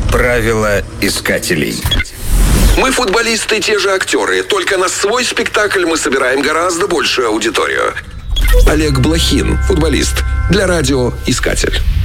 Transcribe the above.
Правила искателей. Мы футболисты, те же актеры, только на свой спектакль мы собираем гораздо большую аудиторию. Олег Блохин, футболист, для радио «Искатель».